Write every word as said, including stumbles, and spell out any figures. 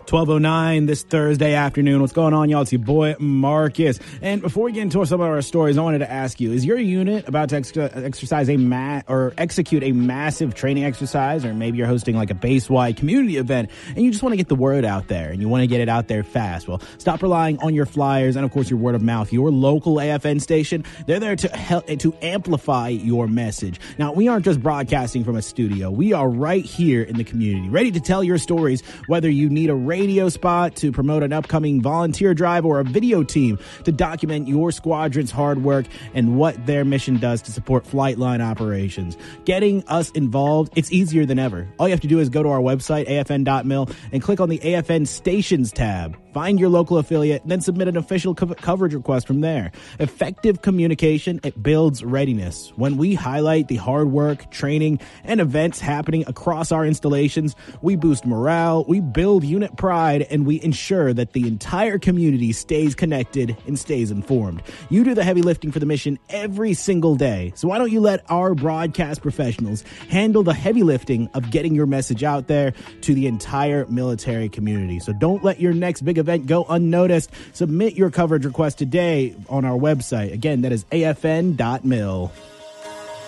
twelve oh nine this Thursday afternoon. What's going on, y'all? It's your boy, Marcus. And before we get into some of our stories, I wanted to ask you, is your unit about to ex- exercise a ma- or execute a massive training exercise? Or maybe you're hosting like a base-wide community event and you just want to get the word out there and you want to get it out there fast. Well, stop relying on your flyers and, of course, your word of mouth. Your local A F N station, they're there to help to amplify your message. Now, we aren't just broadcasting from a studio. We are right here in the community, ready to tell your stories, whether you need a radio spot to promote an upcoming volunteer drive or a video team to document your squadron's hard work and what their mission does to support flight line operations. Getting us involved, it's easier than ever. All you have to do is go to our website, A F N dot mil, and click on the A F N Stations tab. Find your local affiliate, then submit an official co- coverage request from there. Effective communication, it builds readiness. When we highlight the hard work, training, and events happening across our installations, we boost morale, we build unit pride, and we ensure that the entire community stays connected and stays informed. You do the heavy lifting for the mission every single day, so why don't you let our broadcast professionals handle the heavy lifting of getting your message out there to the entire military community. So don't let your next big event go unnoticed. Submit your coverage request today on our website. Again, that is A F N dot mil.